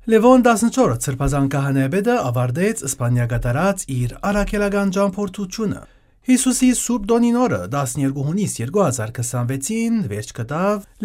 Լևոն 14 սրբազան քահանայապետը ավարտեց Իսպանիա կատարած իր առաքելական ճամփորդությունը։ Հիսուսի Սուրբ Դոնին օրը 12 հունիս 2026-ին վերջ գտավ